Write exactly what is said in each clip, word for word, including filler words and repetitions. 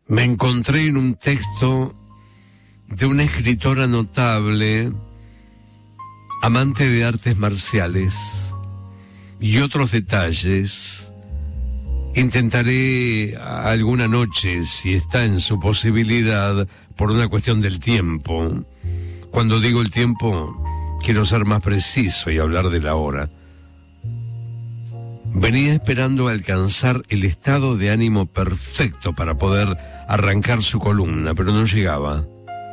Me encontré en un texto de una escritora notable, amante de artes marciales y otros detalles. Intentaré alguna noche, si está en su posibilidad, por una cuestión del tiempo. Cuando digo el tiempo, quiero ser más preciso y hablar de la hora. Venía esperando alcanzar el estado de ánimo perfecto para poder arrancar su columna, pero no llegaba.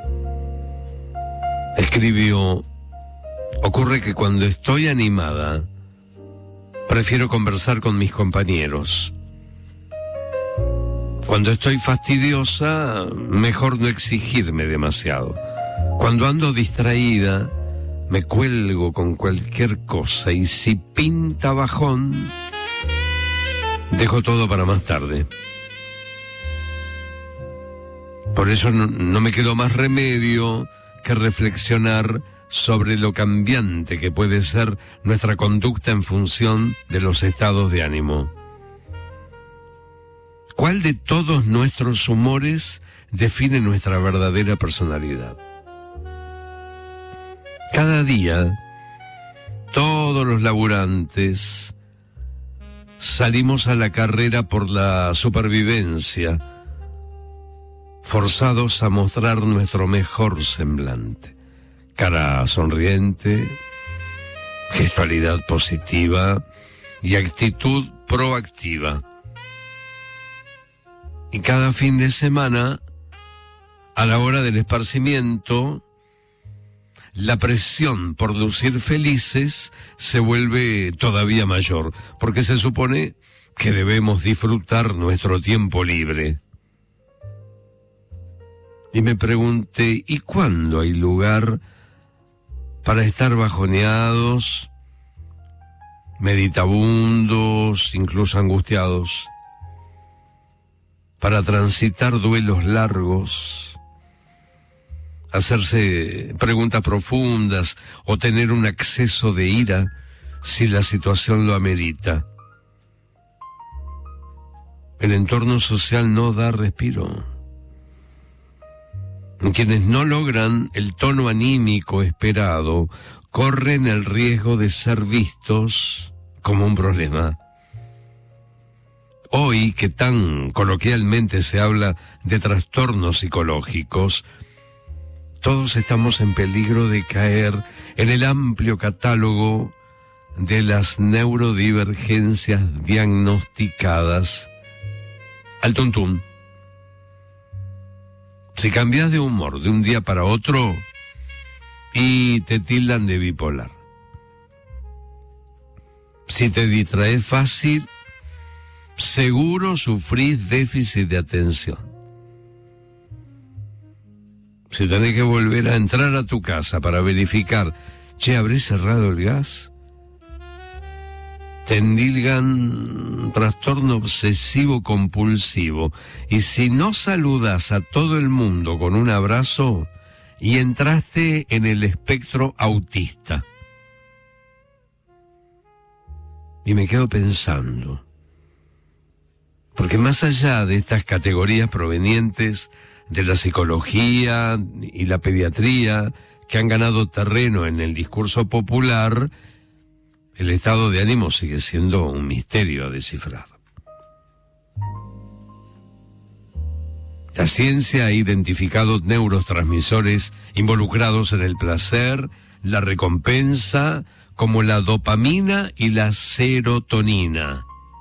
Escribió: ocurre que cuando estoy animada, prefiero conversar con mis compañeros. Cuando estoy fastidiosa, mejor no exigirme demasiado. Cuando ando distraída, me cuelgo con cualquier cosa, y si pinta bajón, dejo todo para más tarde. Por eso no, no me quedó más remedio que reflexionar sobre lo cambiante que puede ser nuestra conducta en función de los estados de ánimo. ¿Cuál de todos nuestros humores define nuestra verdadera personalidad? Cada día, todos los laburantes salimos a la carrera por la supervivencia, forzados a mostrar nuestro mejor semblante. Cara sonriente, gestualidad positiva y actitud proactiva. Y cada fin de semana, a la hora del esparcimiento, la presión por lucir felices se vuelve todavía mayor, porque se supone que debemos disfrutar nuestro tiempo libre. Y me pregunté, ¿y cuándo hay lugar para estar bajoneados, meditabundos, incluso angustiados? Para transitar duelos largos, hacerse preguntas profundas o tener un acceso de ira si la situación lo amerita. El entorno social no da respiro. Quienes no logran el tono anímico esperado corren el riesgo de ser vistos como un problema. Hoy, que tan coloquialmente se habla de trastornos psicológicos, todos estamos en peligro de caer en el amplio catálogo de las neurodivergencias diagnosticadas al tuntún. Si cambias de humor de un día para otro, y te tildan de bipolar. Si te distraes fácil, seguro sufrís déficit de atención. Si tenés que volver a entrar a tu casa para verificar, che, ¿habré cerrado el gas? Te endilgan trastorno obsesivo compulsivo. Y si no saludas a todo el mundo con un abrazo, y entraste en el espectro autista. Y me quedo pensando, porque más allá de estas categorías provenientes de la psicología y la pediatría, que han ganado terreno en el discurso popular, el estado de ánimo sigue siendo un misterio a descifrar. La ciencia ha identificado neurotransmisores involucrados en el placer, la recompensa, como la dopamina y la serotonina.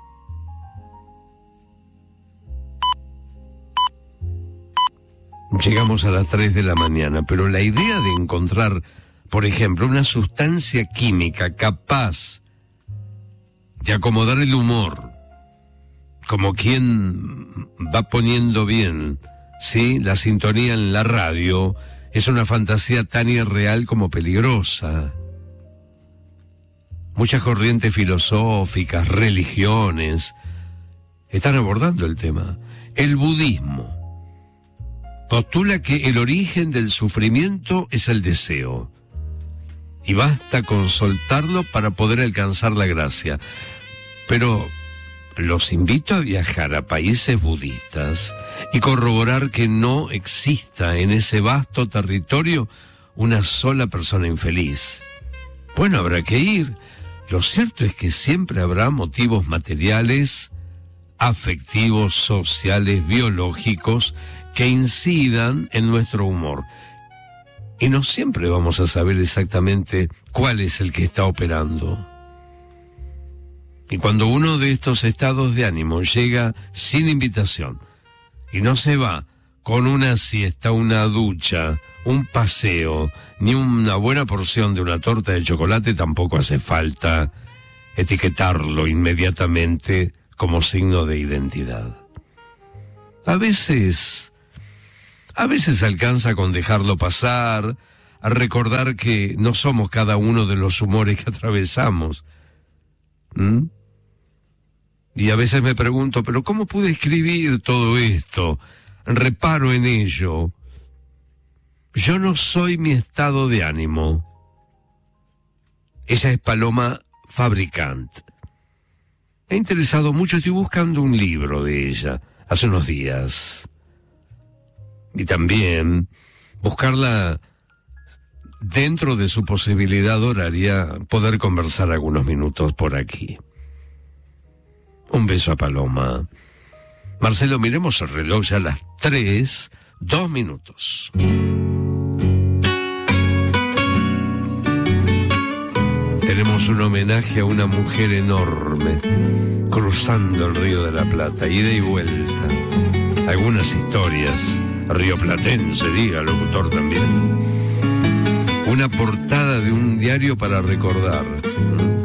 Llegamos a las tres de la mañana, pero la idea de encontrar, por ejemplo, una sustancia química capaz de acomodar el humor, como quien va poniendo bien, ¿sí?, la sintonía en la radio, es una fantasía tan irreal como peligrosa. Muchas corrientes filosóficas, religiones, están abordando el tema. El budismo postula que el origen del sufrimiento es el deseo, y basta con soltarlo para poder alcanzar la gracia. Pero los invito a viajar a países budistas y corroborar que no exista en ese vasto territorio una sola persona infeliz. Bueno, habrá que ir. Lo cierto es que siempre habrá motivos materiales, afectivos, sociales, biológicos, que incidan en nuestro humor. Y no siempre vamos a saber exactamente cuál es el que está operando. Y cuando uno de estos estados de ánimo llega sin invitación y no se va con una siesta, una ducha, un paseo, ni una buena porción de una torta de chocolate, tampoco hace falta etiquetarlo inmediatamente como signo de identidad. A veces, a veces alcanza con dejarlo pasar, a recordar que no somos cada uno de los humores que atravesamos. ¿Mm? Y a veces me pregunto, ¿pero cómo pude escribir todo esto? Reparo en ello. Yo no soy mi estado de ánimo. Ella es Paloma Fabricant. Me ha interesado mucho, estoy buscando un libro de ella hace unos días. Y también buscarla dentro de su posibilidad horaria, poder conversar algunos minutos por aquí. Un beso a Paloma. Marcelo, miremos el reloj, ya a las tres, dos minutos. Tenemos un homenaje a una mujer enorme, cruzando el Río de la Plata, ida y vuelta. Algunas historias, rioplatense, diga, locutor también. Una portada de un diario para recordar.